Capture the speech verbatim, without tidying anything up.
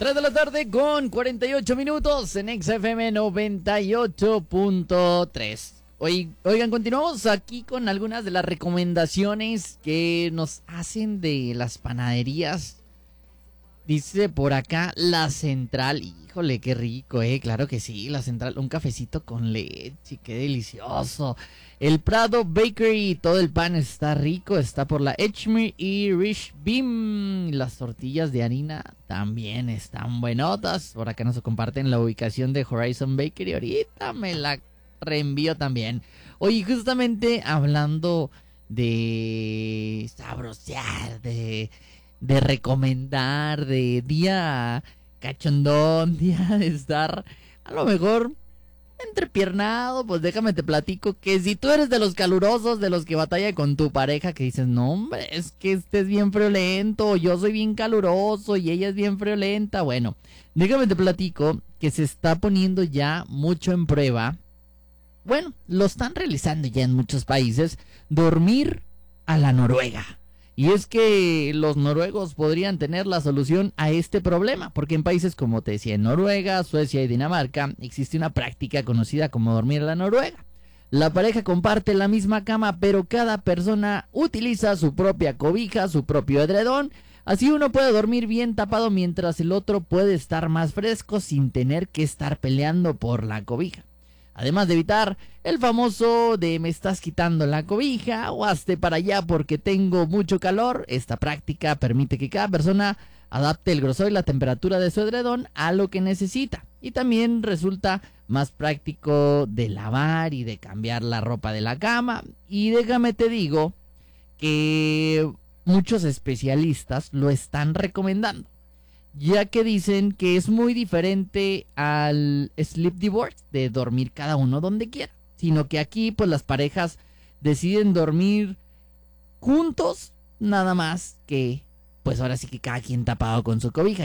tres de la tarde con cuarenta y ocho minutos en X F M noventa y ocho punto tres. Oigan, continuamos aquí con algunas de las recomendaciones que nos hacen de las panaderías. Dice por acá La Central. Híjole, qué rico, eh. Claro que sí, La Central. Un cafecito con leche, qué delicioso. El Prado Bakery, todo el pan está rico. Está por la Edgemere y Rich Beam. Las tortillas de harina también están buenotas. Por acá nos comparten la ubicación de Horizon Bakery. Ahorita me la reenvío también. Oye, justamente hablando de sabrosear, de... de recomendar, de día cachondón, día de estar a lo mejor entrepiernado, pues déjame te platico que si tú eres de los calurosos, de los que batalla con tu pareja, que dices, no hombre, es que este es bien friolento, yo soy bien caluroso y ella es bien friolenta, bueno, déjame te platico que se está poniendo ya mucho en prueba, bueno, lo están realizando ya en muchos países, dormir a la noruega. Y es que los noruegos podrían tener la solución a este problema, porque en países como te decía, en Noruega, Suecia y Dinamarca, existe una práctica conocida como dormir a la noruega. La pareja comparte la misma cama, pero cada persona utiliza su propia cobija, su propio edredón. Así uno puede dormir bien tapado mientras el otro puede estar más fresco sin tener que estar peleando por la cobija. Además de evitar el famoso de me estás quitando la cobija o hazte para allá porque tengo mucho calor, esta práctica permite que cada persona adapte el grosor y la temperatura de su edredón a lo que necesita. Y también resulta más práctico de lavar y de cambiar la ropa de la cama. Y déjame te digo que muchos especialistas lo están recomendando, ya que dicen que es muy diferente al sleep divorce, de dormir cada uno donde quiera, sino que aquí pues las parejas deciden dormir juntos, nada más que pues ahora sí que cada quien tapado con su cobija.